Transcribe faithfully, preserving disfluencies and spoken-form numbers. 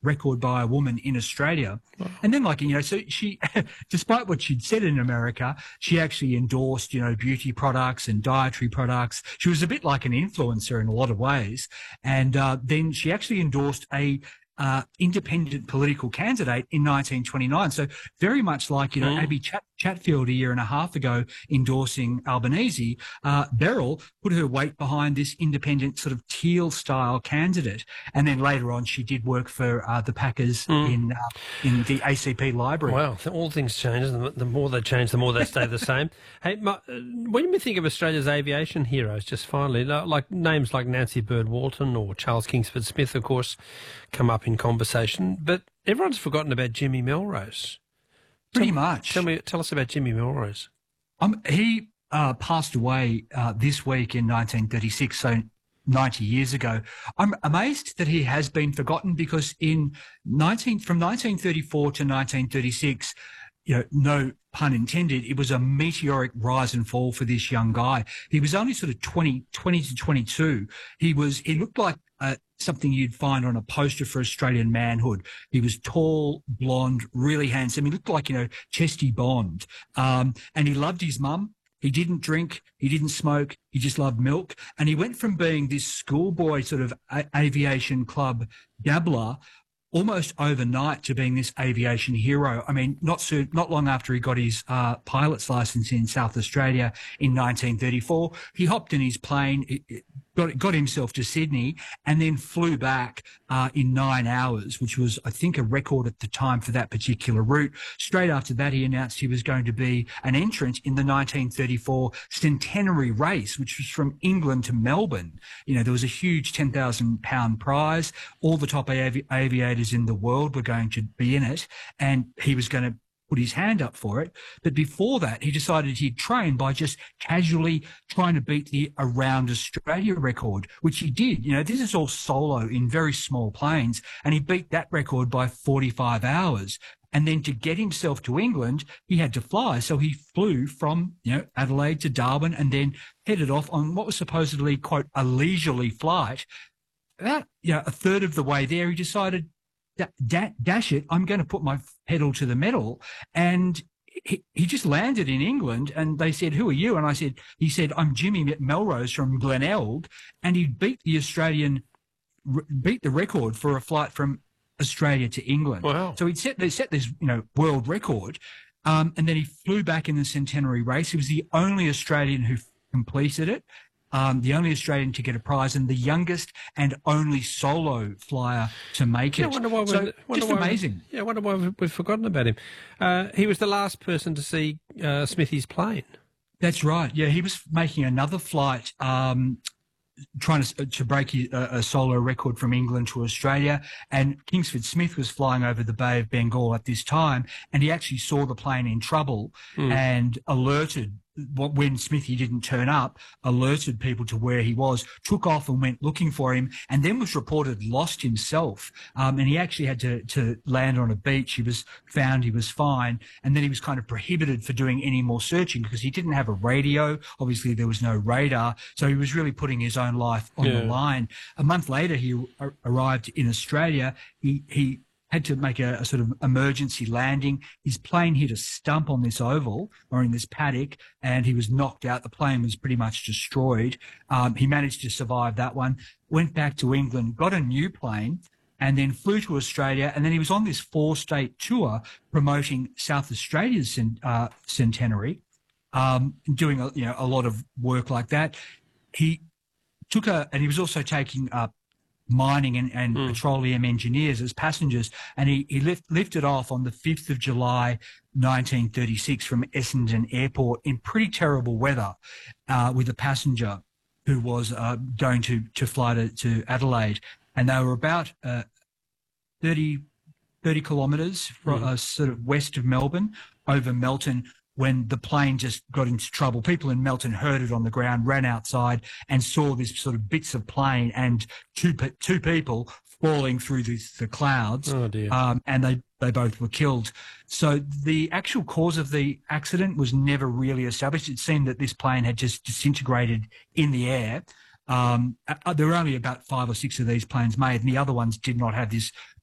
record by a woman in Australia. And then, like, you know, so she, despite what she'd said in America, she actually endorsed, you know, beauty products and dietary products. She was a bit like an influencer in a lot of ways. And uh, then she actually endorsed a uh, independent political candidate in nineteen twenty-nine. So very much like, you know, mm. Abby Chat- Chatfield a year and a half ago endorsing Albanese, uh, Beryl put her weight behind this independent sort of Teal-style candidate. And then later on, she did work for uh, the Packers mm. in uh, in the A C P library. Wow, all things change. The, the more they change, the more they stay the same. Hey, my, when we think of Australia's aviation heroes, just finally, like names like Nancy Bird Walton or Charles Kingsford Smith, of course, come up in conversation, but everyone's forgotten about Jimmy Melrose. Pretty tell, much. Tell me, tell us about Jimmy Melrose. Um, he uh, passed away uh, this week in nineteen thirty-six, so ninety years ago. I'm amazed that he has been forgotten because in nineteen from nineteen thirty-four to nineteen thirty-six, you know, no pun intended, it was a meteoric rise and fall for this young guy. He was only sort of twenty, twenty to twenty-two. He was, he looked like uh, something you'd find on a poster for Australian manhood. He was tall, blonde, really handsome. He looked like, you know, Chesty Bond. Um, and he loved his mum. He didn't drink. He didn't smoke. He just loved milk. And he went from being this schoolboy sort of a- aviation club dabbler almost overnight to being this aviation hero. I mean, not soon, not long after he got his uh, pilot's license in South Australia in nineteen thirty-four, he hopped in his plane, it, it got, got himself to Sydney, and then flew back uh, in nine hours, which was, I think, a record at the time for that particular route. Straight after that, he announced he was going to be an entrant in the nineteen thirty-four centenary race, which was from England to Melbourne. You know, there was a huge ten thousand pound prize. All the top avi- aviators in the world were going to be in it, and he was going to put his hand up for it. But before that, he decided he'd train by just casually trying to beat the Around Australia record, which he did. You know, this is all solo in very small planes, and he beat that record by forty-five hours. And then to get himself to England, he had to fly. So he flew from, you know, Adelaide to Darwin and then headed off on what was supposedly, quote, a leisurely flight. About, you know, a third of the way there, he decided, Da- da- dash it, I'm going to put my pedal to the metal. And he, he just landed in England, and they said, who are you? And I said, he said, I'm Jimmy Melrose from Glenelg. And he beat the Australian, beat the record for a flight from Australia to England. Wow. So he'd set, they set this, you know, world record. Um, and then he flew back in the centenary race. He was the only Australian who completed it. Um, the only Australian to get a prize, and the youngest and only solo flyer to make it. Yeah, I wonder why so we've, wonder just why amazing. We've, yeah, I wonder why we've, we've forgotten about him. Uh, he was the last person to see uh, Smithy's plane. That's right. Yeah, he was making another flight, um, trying to, to break a, a solo record from England to Australia. And Kingsford Smith was flying over the Bay of Bengal at this time, and he actually saw the plane in trouble mm. and alerted, when Smithy didn't turn up, alerted people to where he was, took off and went looking for him, and then was reported lost himself. Um, and he actually had to, to land on a beach. He was found, he was fine. And then he was kind of prohibited for doing any more searching because he didn't have a radio. Obviously, there was no radar. So he was really putting his own life on yeah. the line. A month later, he a- arrived in Australia. He, he, had to make a, a sort of emergency landing. His plane hit a stump on this oval or in this paddock, and he was knocked out. The plane was pretty much destroyed. Um, he managed to survive that one, went back to England, got a new plane, and then flew to Australia. And then he was on this four-state tour promoting South Australia's uh, centenary, um, doing a, you know, a lot of work like that. He took a, and he was also taking uh, mining and, and mm. petroleum engineers as passengers, and he, he lift, lifted off on the fifth of July nineteen thirty-six from Essendon Airport in pretty terrible weather uh, with a passenger who was uh, going to, to fly to, to Adelaide. And they were about uh, thirty, thirty kilometres from, mm. uh, sort of west of Melbourne, over Melton, when the plane just got into trouble. People in Melton heard it on the ground, ran outside and saw this sort of bits of plane and two two people falling through the, the clouds. Oh, dear. Um, and they, they both were killed. So the actual cause of the accident was never really established. It seemed that this plane had just disintegrated in the air. Um, uh, there were only about five or six of these planes made, and the other ones did not have this